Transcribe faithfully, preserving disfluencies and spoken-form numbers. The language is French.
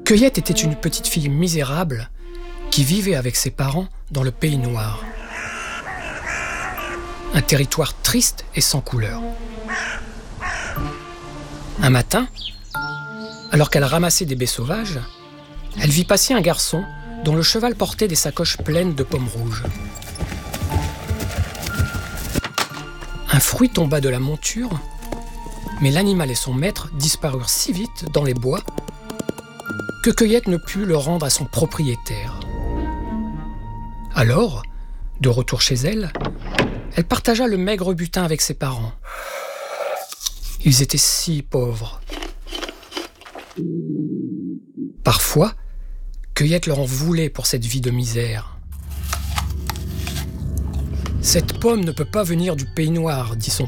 Cueillette était une petite fille misérable qui vivait avec ses parents dans le Pays Noir. Un territoire triste et sans couleur. Un matin, alors qu'elle ramassait des baies sauvages, elle vit passer un garçon dont le cheval portait des sacoches pleines de pommes rouges. Un fruit tomba de la monture, mais l'animal et son maître disparurent si vite dans les bois que Cueillette ne put le rendre à son propriétaire. Alors, de retour chez elle, elle partagea le maigre butin avec ses parents. Ils étaient si pauvres. Parfois, Cueillette leur en voulait pour cette vie de misère. « Cette pomme ne peut pas venir du Pays Noir, dit son